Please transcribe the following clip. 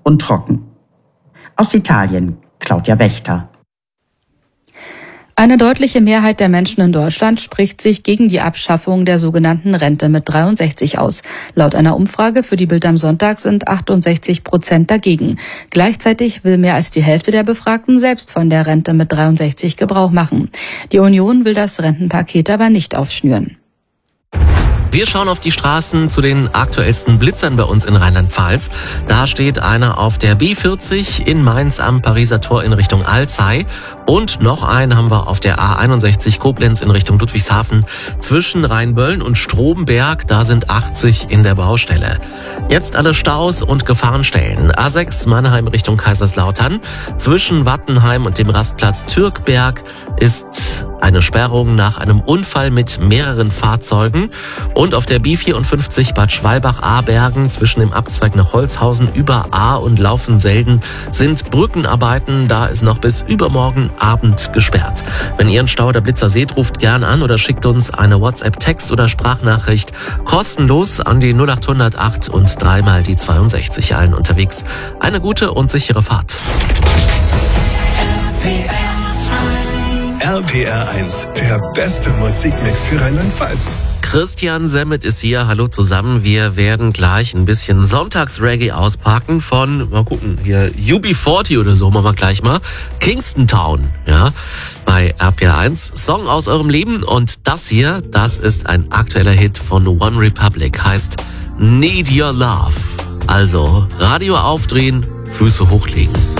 und trocken. Aus Italien, Claudia Wächter. Eine deutliche Mehrheit der Menschen in Deutschland spricht sich gegen die Abschaffung der sogenannten Rente mit 63 aus. Laut einer Umfrage für die Bild am Sonntag sind 68% dagegen. Gleichzeitig will mehr als die Hälfte der Befragten selbst von der Rente mit 63 Gebrauch machen. Die Union will das Rentenpaket aber nicht aufschnüren. Wir schauen auf die Straßen zu den aktuellsten Blitzern bei uns in Rheinland-Pfalz. Da steht einer auf der B40 in Mainz am Pariser Tor in Richtung Alzey. Und noch einen haben wir auf der A61 Koblenz in Richtung Ludwigshafen zwischen Rheinböllen und Strobenberg. Da sind 80 in der Baustelle. Jetzt alle Staus und Gefahrenstellen. A6 Mannheim Richtung Kaiserslautern. Zwischen Wattenheim und dem Rastplatz Türkberg ist eine Sperrung nach einem Unfall mit mehreren Fahrzeugen. Und auf der B54 Bad Schwalbach-Abergen zwischen dem Abzweig nach Holzhausen über A und Laufen-Selden sind Brückenarbeiten. Da ist noch bis übermorgen Abend gesperrt. Wenn ihr einen Stau oder Blitzer seht, ruft gern an oder schickt uns eine WhatsApp-Text- oder Sprachnachricht kostenlos an die 0808 und 3 mal die 62. Allen unterwegs eine gute und sichere Fahrt. RPR 1, der beste Musikmix für Rheinland-Pfalz. Christian Semmet ist hier. Hallo zusammen. Wir werden gleich ein bisschen Sonntags-Reggae auspacken von, mal gucken, hier UB40 oder so, machen wir gleich mal. Kingston Town, ja, bei RPR 1. Song aus eurem Leben und das hier, das ist ein aktueller Hit von One Republic, heißt Need Your Love. Also Radio aufdrehen, Füße hochlegen.